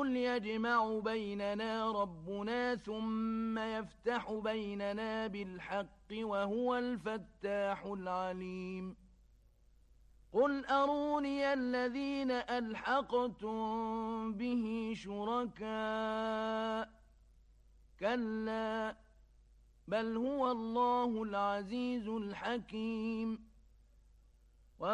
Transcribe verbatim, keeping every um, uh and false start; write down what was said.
قل يجمع بيننا ربنا ثم يفتح بيننا بالحق وهو الفتاح العليم قل أروني الذين ألحقتم به شركاء كلا بل هو الله العزيز الحكيم